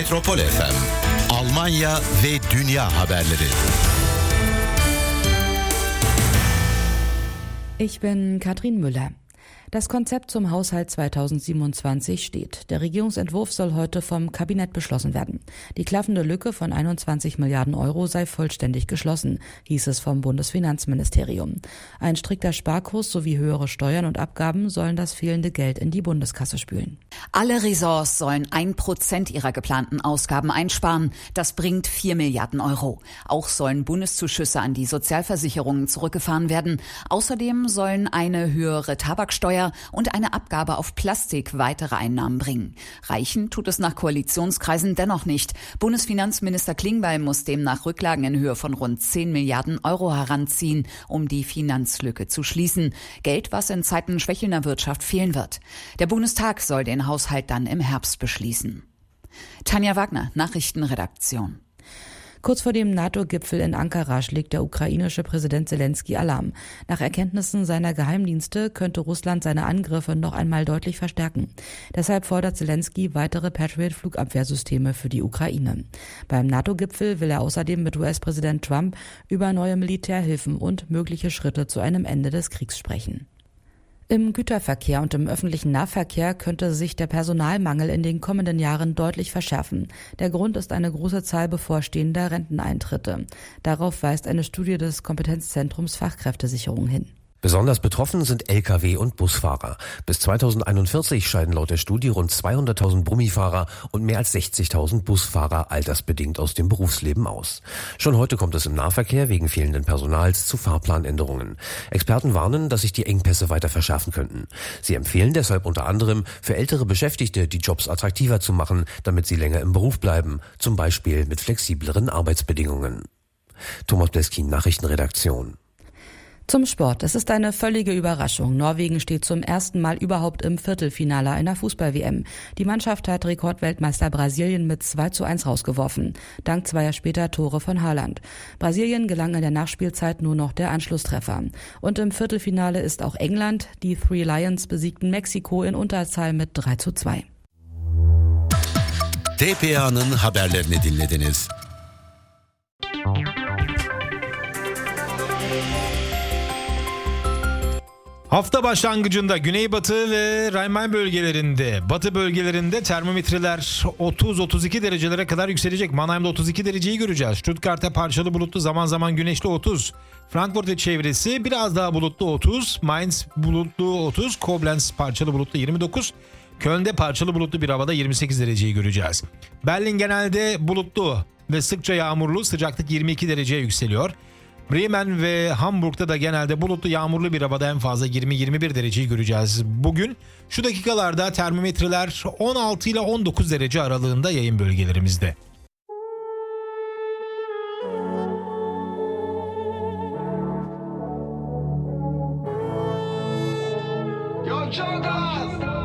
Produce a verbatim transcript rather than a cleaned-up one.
Metropol F M, Almanya ve dünya haberleri. Ich bin Katrin Müller. Das Konzept zum Haushalt zweitausendsiebenundzwanzig steht. Der Regierungsentwurf soll heute vom Kabinett beschlossen werden. Die klaffende Lücke von einundzwanzig Milliarden Euro sei vollständig geschlossen, hieß es vom Bundesfinanzministerium. Ein strikter Sparkurs sowie höhere Steuern und Abgaben sollen das fehlende Geld in die Bundeskasse spülen. Alle Ressorts sollen ein Prozent ihrer geplanten Ausgaben einsparen. Das bringt vier Milliarden Euro. Auch sollen Bundeszuschüsse an die Sozialversicherungen zurückgefahren werden. Außerdem sollen eine höhere Tabaksteuer und eine Abgabe auf Plastik weitere Einnahmen bringen. Reichen tut es nach Koalitionskreisen dennoch nicht. Bundesfinanzminister Klingbeil muss demnach Rücklagen in Höhe von rund zehn Milliarden Euro heranziehen, um die Finanzlücke zu schließen. Geld, was in Zeiten schwächelnder Wirtschaft fehlen wird. Der Bundestag soll den Haushalt dann im Herbst beschließen. Tanja Wagner, Nachrichtenredaktion. Kurz vor dem NATO-Gipfel in Ankara schlägt der ukrainische Präsident Selenskyj Alarm. Nach Erkenntnissen seiner Geheimdienste könnte Russland seine Angriffe noch einmal deutlich verstärken. Deshalb fordert Selenskyj weitere Patriot-Flugabwehrsysteme für die Ukraine. Beim NATO-Gipfel will er außerdem mit U S-Präsident Trump über neue Militärhilfen und mögliche Schritte zu einem Ende des Kriegs sprechen. Im Güterverkehr und im öffentlichen Nahverkehr könnte sich der Personalmangel in den kommenden Jahren deutlich verschärfen. Der Grund ist eine große Zahl bevorstehender Renteneintritte. Darauf weist eine Studie des Kompetenzzentrums Fachkräftesicherung hin. Besonders betroffen sind L K W- und Busfahrer. Bis zweitausendeinundvierzig scheiden laut der Studie rund zweihunderttausend Brummifahrer und mehr als sechzigtausend Busfahrer altersbedingt aus dem Berufsleben aus. Schon heute kommt es im Nahverkehr wegen fehlenden Personals zu Fahrplanänderungen. Experten warnen, dass sich die Engpässe weiter verschärfen könnten. Sie empfehlen deshalb unter anderem, für ältere Beschäftigte die Jobs attraktiver zu machen, damit sie länger im Beruf bleiben, zum Beispiel mit flexibleren Arbeitsbedingungen. Thomas Bleskin, Nachrichtenredaktion. Zum Sport. Es ist eine völlige Überraschung. Norwegen steht zum ersten Mal überhaupt im Viertelfinale einer Fußball-W M. Die Mannschaft hat Rekordweltmeister Brasilien mit zwei zu eins rausgeworfen. Dank zweier später Tore von Haaland. Brasilien gelang in der Nachspielzeit nur noch der Anschlusstreffer. Und im Viertelfinale ist auch England. Die Three Lions besiegten Mexiko in Unterzahl mit drei zu zwei. T P A'nın haberlerini dinlediniz. Hafta başlangıcında Güneybatı ve Rhein-Main bölgelerinde, Batı bölgelerinde termometreler otuz otuz iki derecelere kadar yükselecek. Mannheim'da otuz iki dereceyi göreceğiz. Stuttgart'ta parçalı bulutlu, zaman zaman güneşli otuz. Frankfurt ve çevresi biraz daha bulutlu otuz. Mainz bulutlu otuz. Koblenz parçalı bulutlu yirmi dokuz. Köln'de parçalı bulutlu bir havada yirmi sekiz dereceyi göreceğiz. Berlin genelde bulutlu ve sıkça yağmurlu, sıcaklık yirmi iki dereceye yükseliyor. Bremen ve Hamburg'da da genelde bulutlu, yağmurlu bir havada en fazla yirmi yirmi bir dereceyi göreceğiz. Bugün şu dakikalarda termometreler on altı ile on dokuz derece aralığında yayın bölgelerimizde. Yo,